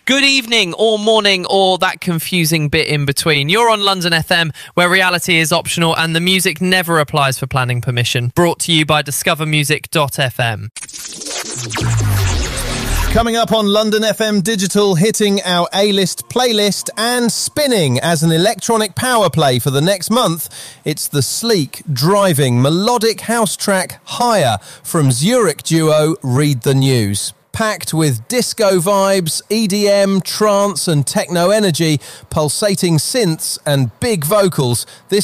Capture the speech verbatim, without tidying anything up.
Good evening or morning or that confusing bit in between. You're on London F M, where reality is optional and the music never applies for planning permission. Brought to you by discover music dot f m. Coming up on London F M Digital, hitting our A-list playlist and spinning as an electronic power play for the next month, it's the sleek, driving, melodic house track Higher from Zurich duo Read the News. Packed with disco vibes, E D M, trance and techno energy, pulsating synths and big vocals, this